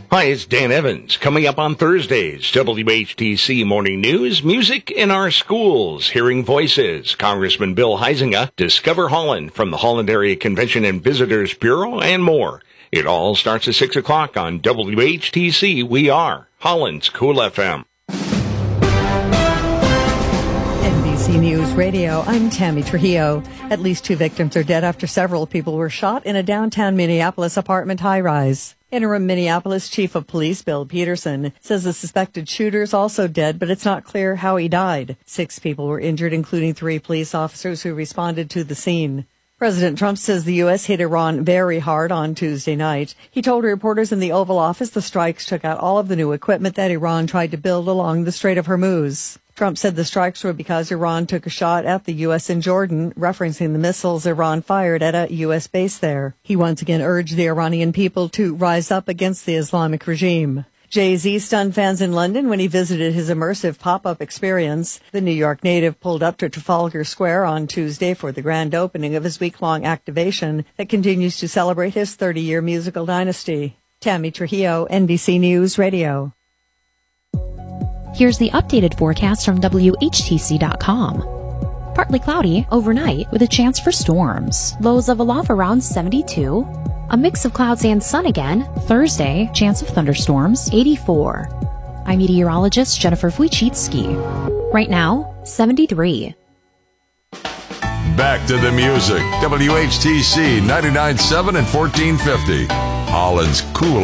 Hi, it's Dan Evans. Coming up on Thursdays, WHTC Morning News, music in our schools, hearing voices, Congressman Bill Huizenga, Discover Holland from the Holland Area Convention and Visitors Bureau, and more. It all starts at 6 o'clock on WHTC. We are Holland's Cool FM. NBC News Radio, I'm Tammy Trujillo. At least 2 victims are dead after several people were shot in a downtown Minneapolis apartment high-rise. Interim Minneapolis Chief of Police Bill Peterson says the suspected shooter is also dead, but it's not clear how he died. 6 people were injured, including 3 police officers who responded to the scene. President Trump says the U.S. hit Iran very hard on Tuesday night. He told reporters in the Oval Office the strikes took out all of the new equipment that Iran tried to build along the Strait of Hormuz. Trump said the strikes were because Iran took a shot at the U.S. in Jordan, referencing the missiles Iran fired at a U.S. base there. He once again urged the Iranian people to rise up against the Islamic regime. Jay-Z stunned fans in London when he visited his immersive pop-up experience. The New York native pulled up to Trafalgar Square on Tuesday for the grand opening of his week-long activation that continues to celebrate his 30-year musical dynasty. Tammy Trujillo, NBC News Radio. Here's the updated forecast from WHTC.com. Partly cloudy overnight with a chance for storms. Lows level off around 72. A mix of clouds and sun again. Thursday, chance of thunderstorms, 84. I'm meteorologist Jennifer Wojcicki. Right now, 73. Back to the music. WHTC 99.7 and 1450. Holland's Cool